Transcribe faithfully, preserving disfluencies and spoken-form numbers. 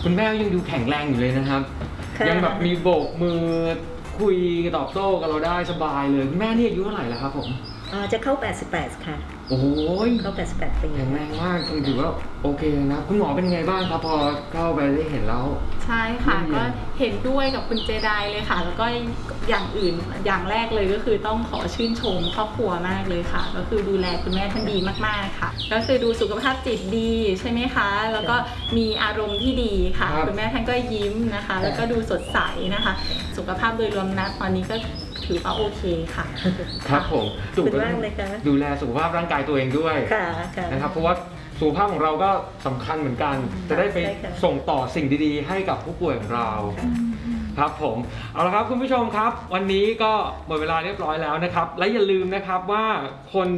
คุณแม่ยังดูแข็งแรงอยู่เลยนะครับยังแบบมีโบกมือคุยตอบโต้กับเราได้สบายเลยคุณแม่นี่อายุเท่าไหร่แล้วครับผมจะเข้าแปดสิบแปดค่ะโอ้ยเข้าแปดสิบแปดปีแข็งแรงมากถือว่าโอเคนะคุณหมอเป็นไงบ้างครับพอเข้าไปได้เห็นแล้วใช่ค่ะก็เห็นด้วยกับคุณเจไดเลยค่ะแล้วก็อย่างอื่นอย่างแรกเลยก็คือต้องขอชื่นชมครอบครัวมากเลยค่ะก็คือดูแลคุณแม่ท่านดีมากๆค่ะก็คือดูสุขภาพจิตดีใช่ไหมคะแล้วก็มีอารมณ์ที่ดีค่ะคุณแม่ท่านก็ยิ้มนะคะแล้วก็ดูสดใสนะคะสุขภาพโดยรวมนะตอนนี้ก็ถือว่าโอเคค่ะครับผมดูดูแลสุขภาพร่างกายตัวเองด้วยนะครับเพราะว่าสุขภาพของเราก็สำคัญเหมือนกันจะได้ไปส่งต่อสิ่งดีๆให้กับผู้ป่วยของเราครับผมเอาละครับคุณผู้ชมครับวันนี้ก็หมดเวลาเรียบร้อยแล้วนะครับและอย่าลืมนะครับว่าคน